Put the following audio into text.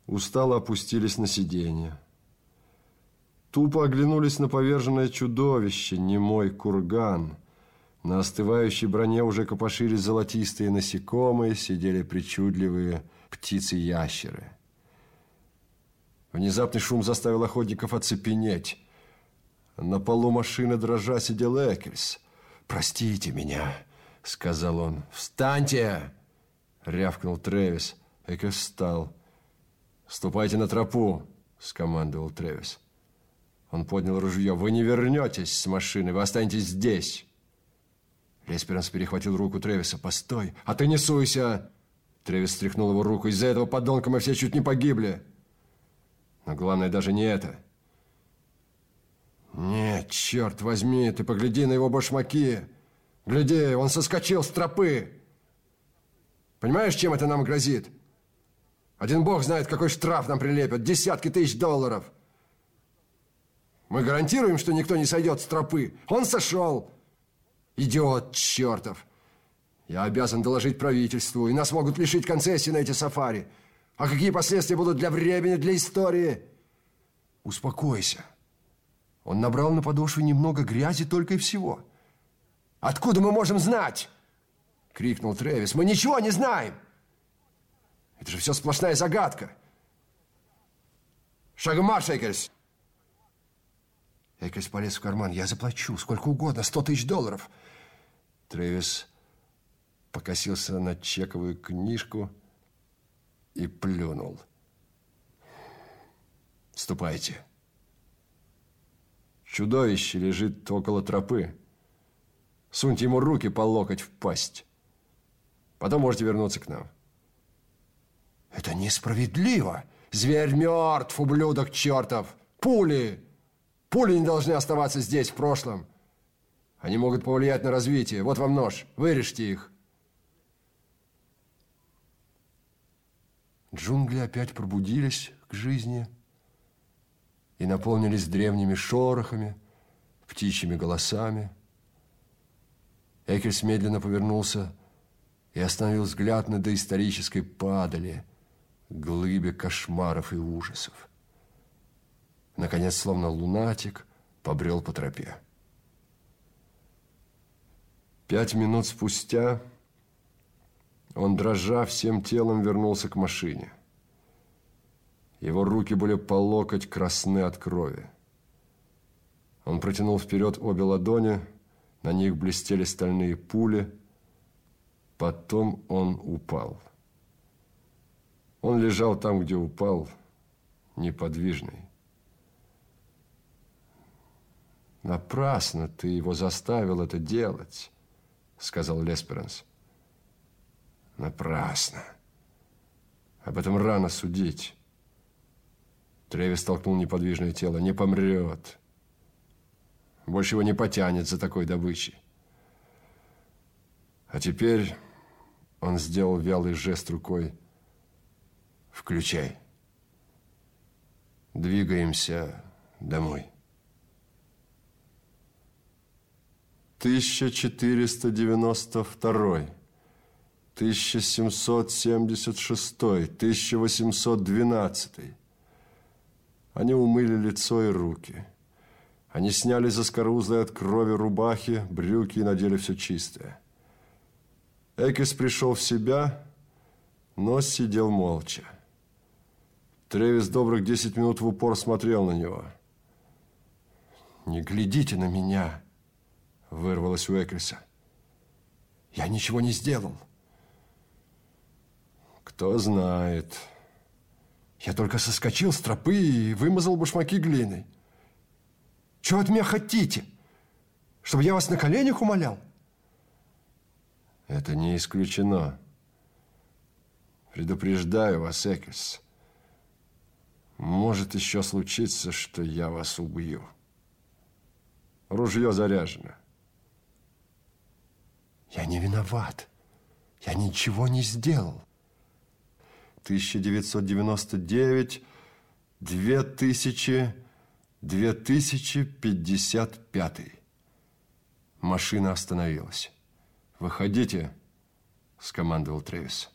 устало опустились на сиденье. Тупо оглянулись на поверженное чудовище, немой курган. На остывающей броне уже копошились золотистые насекомые, сидели причудливые птицы-ящеры. Внезапный шум заставил охотников оцепенеть. На полу машины дрожа сидел Эккельс. «Простите меня», — сказал он. «Встаньте!» — рявкнул Трэвис. Эккельс встал. «Ступайте на тропу», — скомандовал Трэвис. Он поднял ружье. «Вы не вернетесь с машины, вы останетесь здесь». Лесперанс перехватил руку Трэвиса. «Постой! А ты не суйся!» Трэвис стряхнул его руку. «Из-за этого подонка мы все чуть не погибли!» Но главное даже не это. «Нет, черт возьми, ты погляди на его башмаки! Гляди, он соскочил с тропы! Понимаешь, чем это нам грозит? Один бог знает, какой штраф нам прилепят. Десятки тысяч долларов! Мы гарантируем, что никто не сойдет с тропы. Он сошел! Идиот чертов! Я обязан доложить правительству, и нас могут лишить концессии на эти сафари. А какие последствия будут для времени, для истории?» «Успокойся. Он набрал на подошве немного грязи только и всего». «Откуда мы можем знать?» — крикнул Трэвис. «Мы ничего не знаем! Это же все сплошная загадка!» «Шагом марш, Эккельс!» Эккельс полез в карман. «Я заплачу сколько угодно, 100 тысяч долларов». Трэвис покосился на чековую книжку и плюнул. «Ступайте. Чудовище лежит около тропы. Суньте ему руки по локоть в пасть. Потом можете вернуться к нам». «Это несправедливо! Зверь мертв, ублюдок чертов! Пули! Пули не должны оставаться здесь, в прошлом. Они могут повлиять на развитие. Вот вам нож. Вырежьте их». Джунгли опять пробудились к жизни и наполнились древними шорохами, птичьими голосами. Эккельс медленно повернулся и остановил взгляд на доисторической падали, глыбе кошмаров и ужасов. Наконец, словно лунатик, побрел по тропе. 5 минут спустя он, дрожа всем телом, вернулся к машине. Его руки были по локоть красны от крови. Он протянул вперед обе ладони, на них блестели стальные пули. Потом он упал. Он лежал там, где упал, неподвижный. «Напрасно ты его заставил это делать», — сказал Лесперанс. «Напрасно. Об этом рано судить». Трэвис толкнул неподвижное тело. «Не помрет. Больше его не потянет за такой добычей». А теперь он сделал вялый жест рукой. «Включай. Двигаемся домой». 1492, 1776, 1812. Они умыли лицо и руки. Они сняли заскорузлые от крови рубахи, брюки и надели все чистое. Эккельс пришел в себя, но сидел молча. Трэвис добрых 10 минут в упор смотрел на него. «Не глядите на меня!» — вырвалось у Эккельса. «Я ничего не сделал». «Кто знает. Я только соскочил с тропы и вымазал башмаки глиной. Чего от меня хотите? Чтобы я вас на коленях умолял?» «Это не исключено. Предупреждаю вас, Эккельс. Может еще случиться, что я вас убью. Ружье заряжено». «Я не виноват. Я ничего не сделал». 1999, 2000, 2055. Машина остановилась. «Выходите», — скомандовал Трэвис.